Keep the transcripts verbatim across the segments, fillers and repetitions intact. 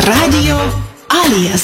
Radio Alijas.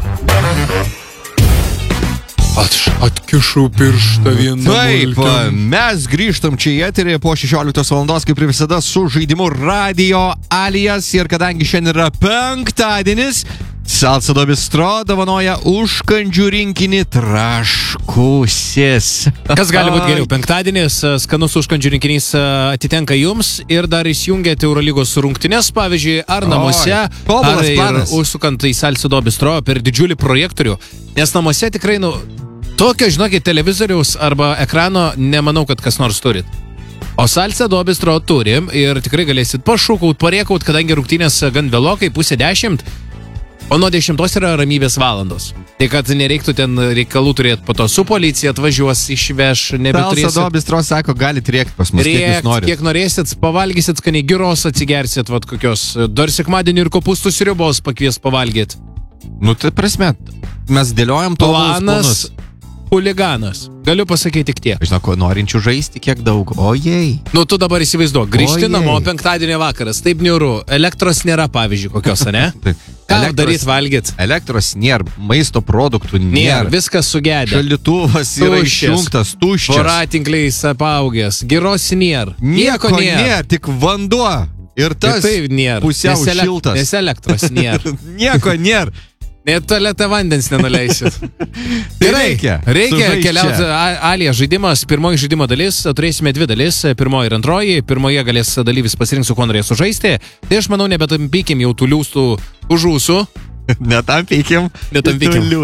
Aš atkišau pirštą vieną. Taip, mes grįžtam čia į eterį po šešioliktos valandos, kaip ir visada, su žaidimu Radio Alijas. Ir kadangi šiandien yra penktadienis, Salsado Bistro dovanoja užkandžių rinkinį Traškusis. Kas gali būti geriau? Penktadienis, skanus užkandžių rinkinys atitenka jums ir dar įsijungėte Eurolygos rungtynes, pavyzdžiui, ar namuose, Oi, ar ir planas. užsukant į Salsado Bistro per didžiulį projektorių. Nes namuose tikrai, nu, tokio, žinokit, televizoriaus arba ekrano nemanau, kad kas nors turit. O Salsado Bistro turim ir tikrai galėsit pašūkaut, parėkaut, kadangi rungtynės gan vėlokai, pusė dešimt. O nuo dešimtos yra ramybės valandos. Tai kad nereiktų ten reikalų turėti, po to su policija atvažiuos, išveš, nebeturėsit. Salsado Bistro sako, galite rėkti pas mus, kiek jūs Rėkt, norite. kiek norėsit, pavalgysit skaniai, giros atsigersit, vat kokios, dar sekmadienį ir kopūstų sriubos pakvies pavalgyti. Nu, tai prasme, mes dėliojam tobulus planus. Planas, huliganas. Galiu pasakyti tik tiek. Žinau, ko norinčių žaisti, kiek daug. Ojei. Nu, tu dabar įsivaizduok, grįžti Ojei. namo penktadienio vakaras, taip niūru, elektros nėra, pavyzdžiui, kokios, ne? Taip. Ką Elektros- daryt valgyt? Elektros nėra, maisto produktų Nėra, nėra. viskas sugedė. Šalituvas yra Tuščias. išjungtas, tuščias. Voratinkliais apaugęs, giros nėra. Nieko nėra, tik vanduo. Ir tas Tai nėra. pusiau Nes ele- šiltas. Nes elektros nėra. Nieko nėra. Net tualetą vandens nenuleisit. Tai reikia. Reikia Sužaist keliauti. čia. A- Alija žaidimas, pirmoji žaidimo dalis, turėsime dvi dalis, pirmoji ir antroji. Pirmoje galės dalyvis pasirinkti, su kuo norės sužaisti. Tai aš manau, nebetampykim jau tų liūstų už ūsų. Netampykim. Netampykim.